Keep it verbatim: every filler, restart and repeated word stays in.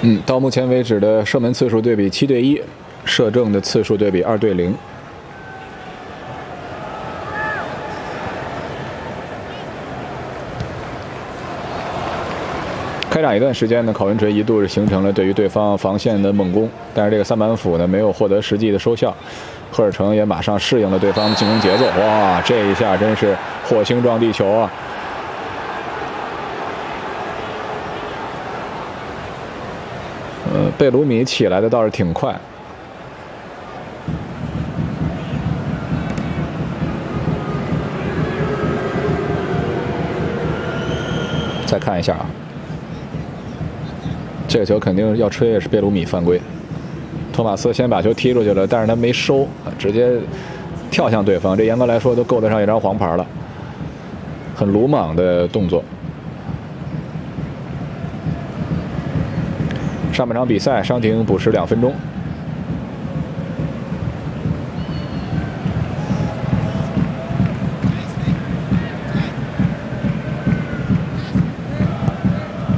嗯，到目前为止的射门次数对比七对一，射正的次数对比二对零。开打一段时间呢，考文垂一度是形成了对于对方防线的猛攻，但是这个三板斧呢没有获得实际的收效。赫尔城也马上适应了对方的进攻节奏，哇，这一下真是火星撞地球啊！ 呃，贝鲁米起来的倒是挺快。再看一下啊，这个球肯定要吹，也是贝鲁米犯规。托马斯先把球踢出去了，但是他没收，直接跳向对方，这严格来说都够得上一张黄牌了，很鲁莽的动作。 上半场比赛伤停补时两分钟。